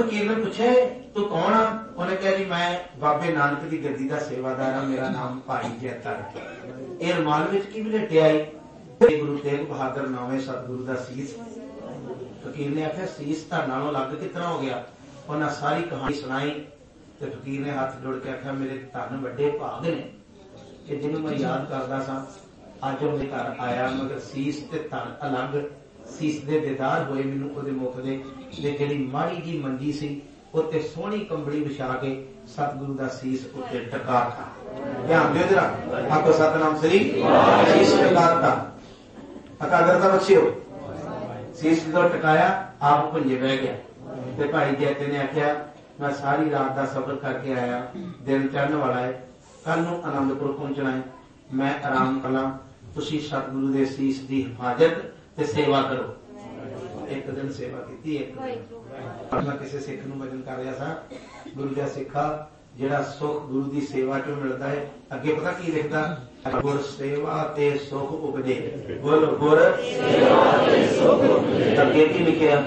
फकीर ने पूछे तू कौन आ? उन्हें कहा जी मैं बाबे नानक की गद्दी का सेवादार हाँ, मेरा नाम भाई जैता है। ये रुमाल विच की लपेटिया आई? गुरु तेग बहादुर नौवें सतगुरु का सीस। फकीर ने आख्या सीस तां नालों अलग कितना हो गया? उन्हें सारी कहानी सुनाई तो फकीर ने हाथ जोड़ के आख्या मेरे धन वड्डे भाग ने कि जिन्हों मैं याद करता सा अज वो मेरे घर आया, मगर सीस ते धन अलग। सीस दे दीदार होए मैनूं ओहदे मुख दे जिहड़ी माड़ी जी मंजी सी उत्ते सोहनी कंबड़ी विछा के सतगुरु दा सीस उत्ते टका था। ध्यान दिओ जरा, आखो सतनाम श्री। सीस टकाता अकादरता बख्शियो। सीस जो टकाया आप भुंजे बह गया ते भाई जैते ने आख्या मैं सारी रात का सफर करके आया, दिन चढ़ने वाला है, कल नूं आनंदपुर पहुंचना है, मैं आराम करा, तुसीं सतगुरु दे सीस दी हिफाजत ते सेवा करो। एक दिन सेवा की। एक मैं किसी सिख नूं वचन कर रहा था, गुरु दा सिखा जिहड़ा सुख गुरु दी सेवा चों मिलदा है, अगे पता की लिखदा? गुर सेवा ते सुख उपजे। बोलो गुर सेवा ते सुख उपजे। अगे की लिखिया?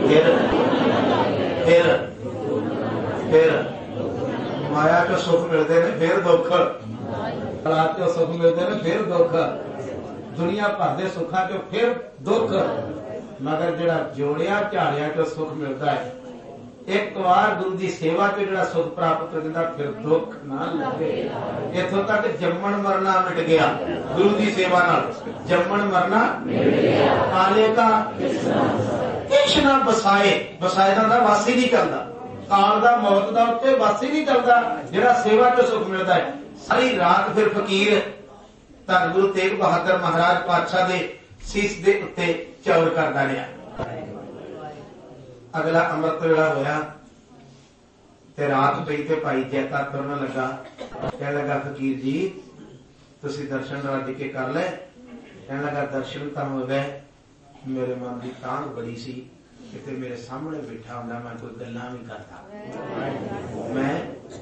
फिर माया चो सुख मिलते हैं, फिर दुख। औलाद चो सुख मिलते हैं, फिर दुख। दुनिया भर के सुखा चो फिर दुख। मगर जिहड़ा जोड़िया झाड़िया चो सुख मिलता है, एक बार गुरु की सेवा चो जिहड़ा सुख प्राप्त कर दिंदा, फिर दुख ना लगे। इथों तक जम्मण मरना मिट गया गुरु की सेवा नाल। जम्मण मरना काले का किश ना बसाए। बसाए का वासी नहीं चलता, काल का मौत का उत्ते वासी नहीं चलता, जिहड़ा सेवा चो सुख मिलता है। सारी रात फिर फकीर धन गुरु तेग बहादुर महाराज पातशाह दे सीस दे उत्ते चौर करदा रहा। अगला अमृत वेला होया ते रात पई ते भाई जैता तुरन लगा, कहने लगा फकीर जी तुसी दर्शन रज के कर ले। कहने लगा दर्शन तो हो गए, मेरे मन की तांग बड़ी सी कि मेरे सामने बैठा होंदा मैं कोई गल्लां नहीं करता। मैं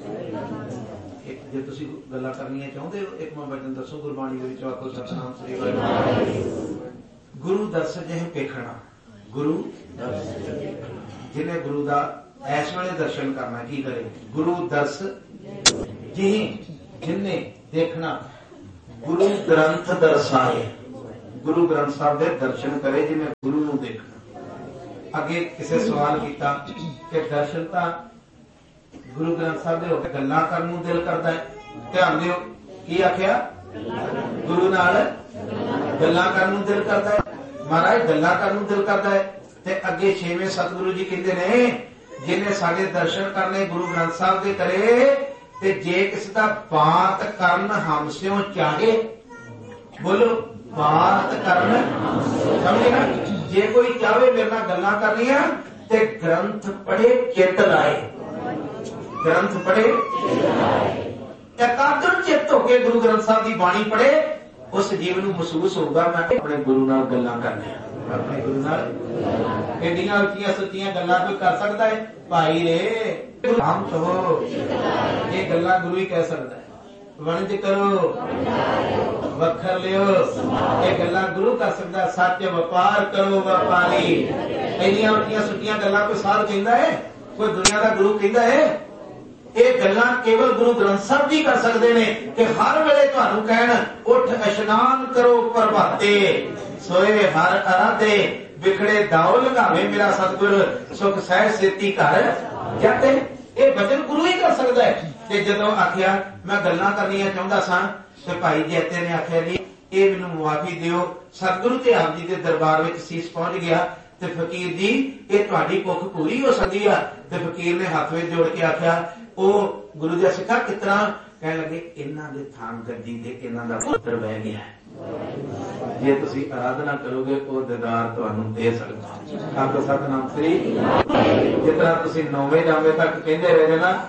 जे तुसी गल्लां करनियां चाहुंदे हो, एक मैं वचन दसो गुरबाणी दे विच आखो सतनाम श्री वाहिगुरू। गुरु दर्श जिह पेखना। गुरु जिन्हें गुरु दा ऐस वेले दर्शन करना की करे? गुरु दर्श जिन्हें देखना। गुरु ग्रंथ दर्शाए। गुरु ग्रंथ साहब दे दर्शन करे जिन्हें गुरु नूं देखना। अगे किसी सवाल किया कि दर्शन तो गुरु ग्रंथ साहब दे होके गल्लां करन नूं दिल करदा है। ध्यान दिओ की आख्या? गुरु नाल गल्लां करन नूं दिल करदा है। महाराज गल्लां करन नूं दिल करदा है ते अगे छेवें सतगुरु जी कहते ने जिन्हें साडे दर्शन करने गुरु ग्रंथ साहब दे करे ते जे किसी दा बात करन हमस्यों चाहे। बोलो बात करन, समझे ना? जे कोई चाहे मेरे नाल गल्लां करनियां ते ग्रंथ पढ़े चित लाए। ग्रंथ पढ़े एकाग्र चित्त होके गुरु ग्रंथ साहब की बाणी पढ़े, उस जीव नूं महसूस होगा मैं अपने गुरु नाल गल्लां करनियां। अपने गुरु नाल एडियां उच्चियां सच्चियां गल्लां कोई कर सकता है? भाई रे हम कहो ये गल्लां गुरु ही कह सकता है। वणज करो वखर लियो, ये गल्लां गुरु कर सकता। सच व्यापार करो व्यापारी। एडियां उच्चियां सच्चियां गल्लां कोई साध कहंदा है? कोई दुनिया का गुरु कहंदा है? ये गल्लां केवल गुरु ग्रंथ साहब जी कर सकते ने कि हर वेले तुहानूं कहण उठ इशनान करो प्रभाते, सोए हर अराधे, बिखड़े दाओ लगावे मेरा सतगुर, सुख सहज सेती घर जाते। ये वचन गुरु ही कर सकता है। ते जदों आख्या मैं गल्लां करनियां चाहुंदा सां ते भाई जैते ने आख्या जी ये मैनूं मुआफी दिओ। सतगुरु ते आप जी के दरबार विच सीस पहुंच गया ते फकीर जी ये तुहाडी भुख पूरी हो सकदी है। ते फकीर ने हाथ विच जोड़ के आख्या ओ गुरु जी सिखा कितना? कहने लगे इन्हां दे थान गद्दी ते इन्हां दा पुत्र बह गया है, जे तुसी आराधना करोगे वो दीदार तुहानूं दे सकदा। आपको सतनाम श्री। जितना तुसी 9वें जामे तक कहंदे रहे ना